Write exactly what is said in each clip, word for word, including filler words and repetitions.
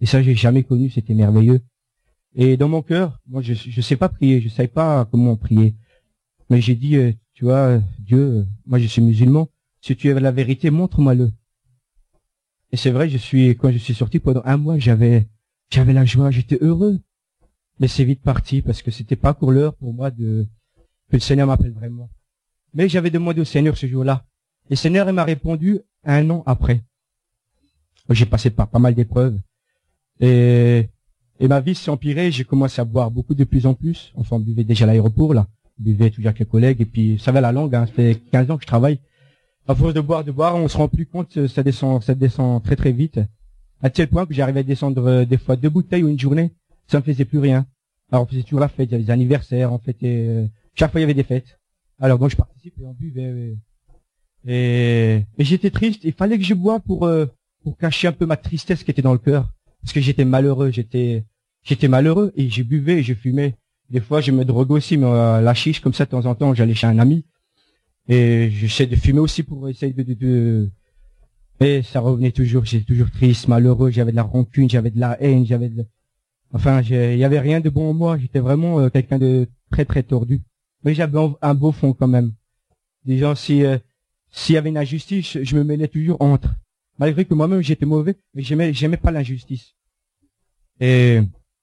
Et ça, j'ai jamais connu, c'était merveilleux. Et dans mon cœur, moi, je je sais pas prier, je savais pas comment prier. Mais j'ai dit, euh, tu vois, Dieu, euh, moi je suis musulman, si tu as la vérité, montre-moi-le. Et c'est vrai, je suis, quand je suis sorti pendant un mois, j'avais, j'avais la joie, j'étais heureux. Mais c'est vite parti parce que c'était pas pour l'heure pour moi de, que le Seigneur m'appelle vraiment. Mais j'avais demandé au Seigneur ce jour-là. Et le Seigneur, il m'a répondu un an après. J'ai passé par pas mal d'épreuves. Et, et ma vie s'est empirée, j'ai commencé à boire beaucoup de plus en plus. Enfin, on buvait déjà à l'aéroport, là. On buvait toujours avec les collègues, et puis, ça va la langue, hein. Ça fait quinze ans que je travaille. À force de boire, de boire, on se rend plus compte, ça descend, ça descend très très vite. À tel point que j'arrivais à descendre euh, des fois deux bouteilles ou une journée, ça me faisait plus rien. Alors, on faisait toujours la fête, il y avait des anniversaires, on fêtait, euh, chaque fois il y avait des fêtes. Alors, donc, je participais et on buvait, euh, et, et j'étais triste, il fallait que je bois pour, euh, pour cacher un peu ma tristesse qui était dans le cœur. Parce que j'étais malheureux, j'étais, j'étais malheureux, et je buvais et je fumais. Des fois, je me droguais aussi, mais euh, la chiche, comme ça, de temps en temps, j'allais chez un ami. Et j'essaie de fumer aussi pour essayer de, de, de... Et ça revenait toujours, j'étais toujours triste, malheureux, j'avais de la rancune, j'avais de la haine, j'avais de... Enfin, il y avait rien de bon en moi, j'étais vraiment euh, quelqu'un de très très tordu. Mais j'avais un, un beau fond quand même. Des gens, si, euh, s'il y avait une injustice, je, je me mêlais toujours entre. Malgré que moi-même j'étais mauvais, mais j'aimais, j'aimais pas l'injustice. Et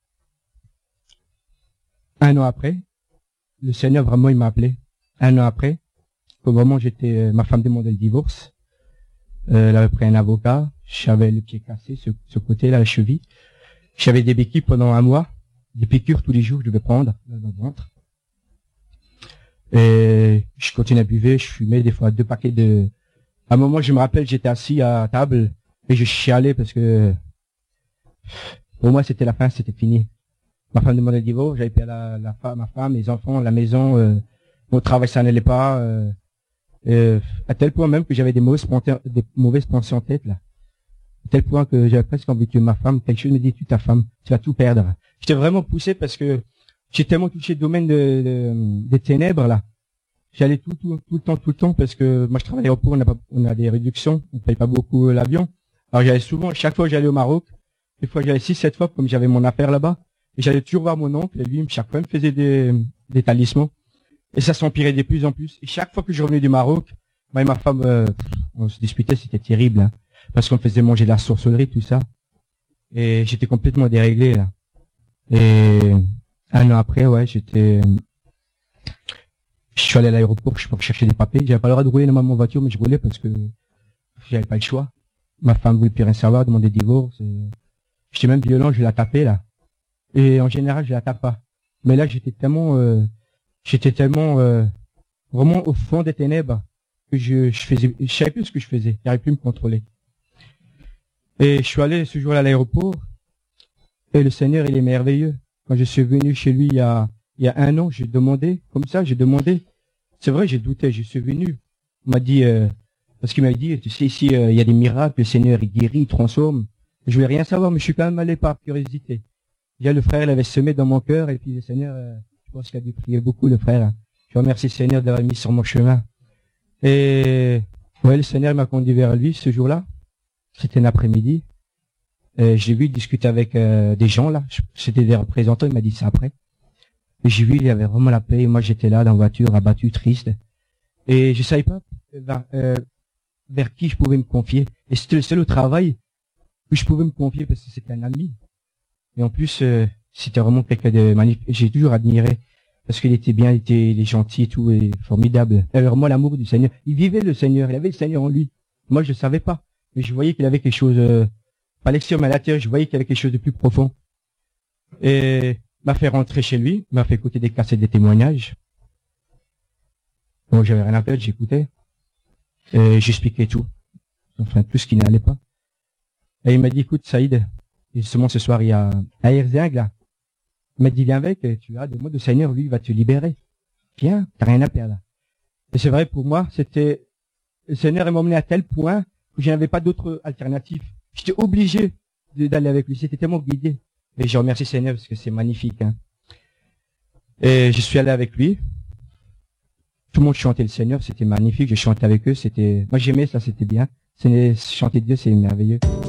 un an après, le Seigneur vraiment il m'a appelé. Un an après, au moment où j'étais, ma femme demandait le divorce, euh, elle avait pris un avocat, j'avais le pied cassé, ce, ce côté-là, la cheville. J'avais des béquilles pendant un mois, des piqûres tous les jours, je devais prendre dans le ventre. Et je continuais à buver, je fumais des fois deux paquets de... À un moment, je me rappelle, j'étais assis à table et je chialais parce que pour moi, c'était la fin, c'était fini. Ma femme demandait le divorce, j'avais payé la, la femme, ma femme, mes enfants, la maison, euh, mon travail, ça n'allait pas. Euh, euh, à tel point même que j'avais des mauvaises pensées, des mauvaises pensées en tête là. À tel point que j'avais presque envie de tuer ma femme. Quelque chose me dit, tu ta femme, tu vas tout perdre. J'étais vraiment poussé parce que j'ai tellement touché le domaine de, de, des ténèbres là. J'allais tout, tout, tout le temps, tout le temps, parce que moi je travaillais au port, on a pas, on a des réductions, on paye pas beaucoup l'avion. Alors j'allais souvent, chaque fois j'allais au Maroc, des fois j'allais six, sept fois, comme j'avais mon affaire là-bas, et j'allais toujours voir mon oncle, et lui, chaque fois, il me faisait des, des talismans. Et ça s'empirait de plus en plus. Et chaque fois que je revenais du Maroc, moi et ma femme, euh, on se disputait, c'était terrible, hein, parce qu'on me faisait manger de la sorcellerie, tout ça. Et j'étais complètement déréglé, là. Et un an après, ouais, j'étais... Je suis allé à l'aéroport, je suis chercher des papiers. J'avais pas le droit de rouler dans ma voiture, mais je roulais parce que j'avais pas le choix. Ma femme voulait plus rien savoir, demandait divorce. Et... J'étais même violent, je la tapais là. Et en général, je la tape pas. Mais là, j'étais tellement, euh, j'étais tellement euh, vraiment au fond des ténèbres que je, je faisais, je savais plus ce que je faisais. J'arrivais plus à me contrôler. Et je suis allé ce jour-là à l'aéroport. Et le Seigneur, il est merveilleux. Quand je suis venu chez lui il y a Il y a un an, j'ai demandé, comme ça, j'ai demandé. C'est vrai, j'ai douté, je suis venu. Il m'a dit, euh, parce qu'il m'a dit, tu sais, ici, euh, il y a des miracles, le Seigneur, il guérit, il transforme. Je voulais rien savoir, mais je suis quand même allé par curiosité. Il y a le frère, il avait semé dans mon cœur, et puis le Seigneur, euh, je pense qu'il a dû prier beaucoup, le frère. Je remercie le Seigneur d'avoir mis sur mon chemin. Et, ouais, le Seigneur m'a conduit vers lui ce jour-là. C'était un après-midi. Et j'ai vu discuter avec euh, des gens, là. C'était des représentants, il m'a dit ça après. Et j'ai vu, il y avait vraiment la paix. Et moi, j'étais là, dans la voiture, abattu, triste. Et je savais pas vers, euh, vers qui je pouvais me confier. Et c'était le seul au travail que je pouvais me confier parce que c'était un ami. Et en plus, euh, c'était vraiment quelqu'un de magnifique. J'ai toujours admiré parce qu'il était bien, il était, il est gentil et tout, et formidable. Et alors moi, l'amour du Seigneur, il vivait le Seigneur, il avait le Seigneur en lui. Moi, je savais pas. Mais je voyais qu'il avait quelque chose, euh, pas l'extérieur, mais à l'intérieur, je voyais qu'il avait quelque chose de plus profond. Et m'a fait rentrer chez lui, m'a fait écouter des cassettes, des témoignages. Bon, j'avais rien à perdre, j'écoutais. Et j'expliquais tout. Enfin, tout ce qui n'allait pas. Et il m'a dit, écoute, Saïd, justement, ce soir, il y a un Herzing, là. Il m'a dit, viens avec, tu as de moi, le Seigneur, lui, il va te libérer. Viens, t'as rien à perdre. Et c'est vrai, pour moi, c'était, le Seigneur m'a emmené à tel point que je n'avais pas d'autre alternative. J'étais obligé d'aller avec lui. C'était tellement guidé. Et je remercie le Seigneur parce que c'est magnifique. Hein. Et je suis allé avec lui. Tout le monde chantait le Seigneur, c'était magnifique. Je chantais avec eux, c'était, moi j'aimais ça, c'était bien. Chanter Dieu, c'est merveilleux.